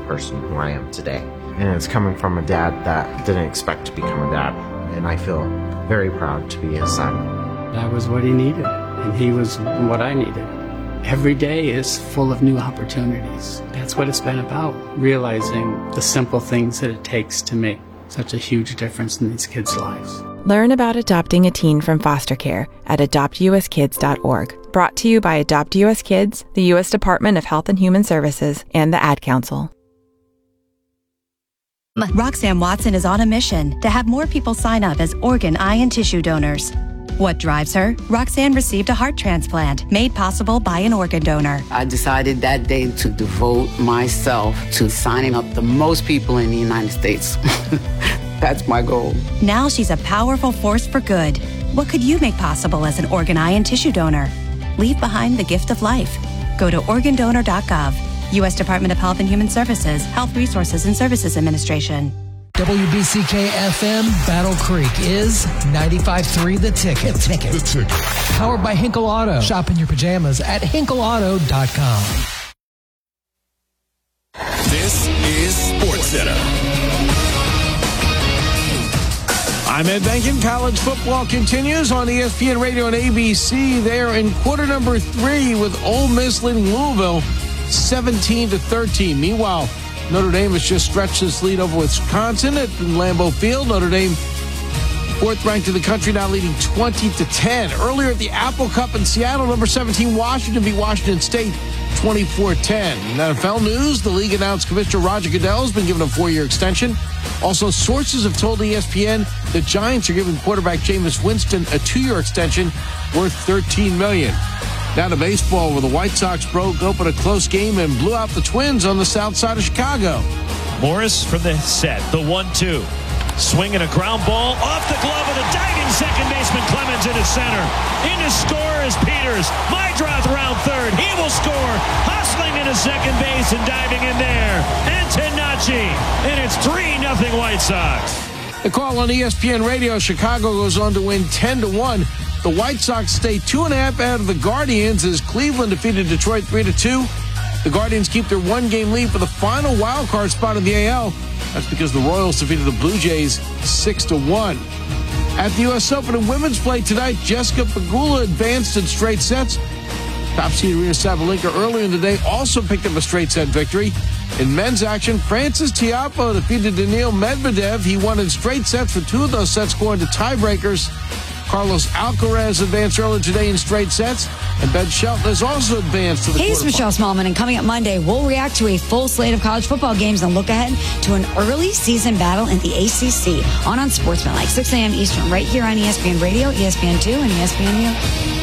person who I am today. And it's coming from a dad that didn't expect to become a dad. And I feel very proud to be his son. That was what he needed, and he was what I needed. Every day is full of new opportunities. That's what it's been about, realizing the simple things that it takes to make such a huge difference in these kids' lives. Learn about adopting a teen from foster care at adoptuskids.org. Brought to you by Adopt U.S. Kids, the U.S. Department of Health and Human Services, and the Ad Council. Roxanne Watson is on a mission to have more people sign up as organ, eye, and tissue donors. What drives her? Roxanne received a heart transplant made possible by an organ donor. I decided that day to devote myself to signing up the most people in the United States. That's my goal. Now she's a powerful force for good. What could you make possible as an organ, eye, and tissue donor? Leave behind the gift of life. Go to organdonor.gov. U.S. Department of Health and Human Services, Health Resources and Services Administration. WBCK-FM Battle Creek is 95.3 The Ticket. The Ticket. Powered by Hinkle Auto. Shop in your pajamas at hinkleauto.com. This is SportsCenter. I'm Ed Benkin. College football continues on ESPN Radio and ABC. They're in quarter number 3 with Ole Miss leading Louisville 17-13. Meanwhile, Notre Dame has just stretched its lead over Wisconsin at Lambeau Field. Notre Dame, 4th ranked in the country, now leading 20-10. Earlier at the Apple Cup in Seattle, number 17 Washington beat Washington State 24-10. In NFL news, the league announced Commissioner Roger Goodell has been given a 4-year extension. Also, sources have told ESPN the Giants are giving quarterback Jameis Winston a 2-year extension worth $13 million. Now to baseball, where the White Sox broke open a close game and blew out the Twins on the south side of Chicago. Morris from the set, the 1-2. Swinging a ground ball off the glove of the diving second baseman Clemens into center. In to score is Peters. Meidroth around third. He will score. Hustling into second base and diving in there. Antonacci. And it's 3-0 White Sox. The call on ESPN Radio, Chicago goes on to win 10-1. The White Sox stay 2.5 out of the Guardians as Cleveland defeated Detroit 3-2. The Guardians keep their 1-game lead for the final wild card spot in the AL. That's because the Royals defeated the Blue Jays 6-1. At the U.S. Open in women's play tonight, Jessica Pegula advanced in straight sets. Top seed Aryna Sabalenka earlier in the day also picked up a straight set victory. In men's action, Francis Tiafoe defeated Daniil Medvedev. He won in straight sets for 2 of those sets, going to tiebreakers. Carlos Alcaraz advanced earlier today in straight sets, and Ben Shelton has also advanced to the quarterfinals. Hey, it's Michelle Smallman, and coming up Monday, we'll react to a full slate of college football games and look ahead to an early season battle in the ACC on Sportsmanlike, 6 a.m. Eastern, right here on ESPN Radio, ESPN2, and ESPNU.